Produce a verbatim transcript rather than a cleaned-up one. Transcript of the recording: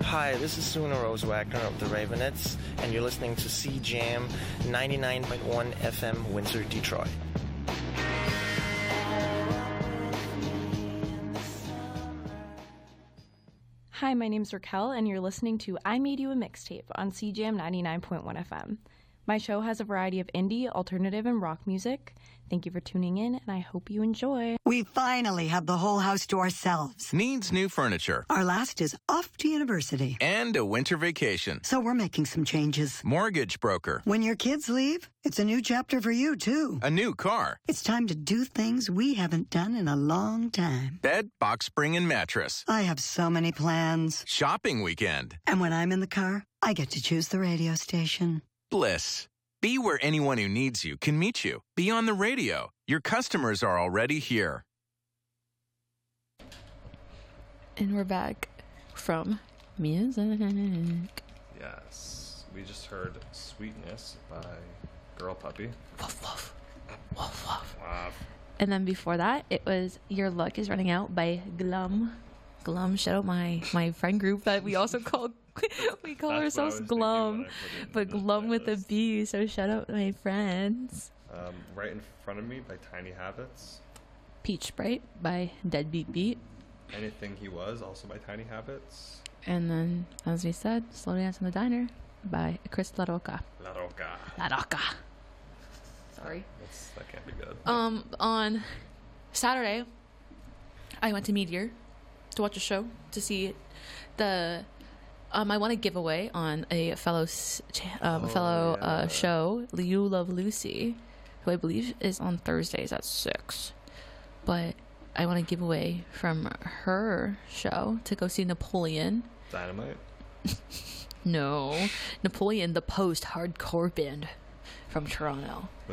Hi, this is Suna Rose Wagner of the Ravenettes, and you're listening to C Jam ninety-nine point one F M, Windsor, Detroit. Hi, my name's Raquel, and you're listening to I Made You a Mixtape on C Jam ninety-nine point one F M. My show has a variety of indie, alternative, and rock music. Thank you for tuning in, and I hope you enjoy. We finally have the whole house to ourselves. Needs new furniture. Our last is off to university. And a winter vacation. So we're making some changes. Mortgage broker. When your kids leave, it's a new chapter for you, too. A new car. It's time to do things we haven't done in a long time. Bed, box spring, and mattress. I have so many plans. Shopping weekend. And when I'm in the car, I get to choose the radio station. Bliss. Be where anyone who needs you can meet you. Be on the radio. Your customers are already here. And we're back from music. Yes. We just heard Sweetness by Girl Puppy. Woof, woof. Woof, woof. Wow. And then before that, it was Your Luck is Running Out by Glum. Glum, shout out my, my friend group that we also call we call That's ourselves Glum, but Glum with a B. So shout out my friends. Um, right in front of me by Tiny Habits. Peach Sprite by Deadbeat Beat. Anything He Was, also by Tiny Habits. And then, as we said, Slow Dance in the Diner by Chris La Roca. La Roca. La Roca. Sorry. That's, that can't be good. Um, on Saturday, I went to Meteor to watch a show to see the. Um, I want to give away on a fellow s- cha- um, Oh, fellow yeah. uh, show, You Love Lucy, who I believe is on Thursdays at six. But I want to give away from her show to go see Napoleon. Dynamite. No, Napoleon, the post-hardcore band from Toronto.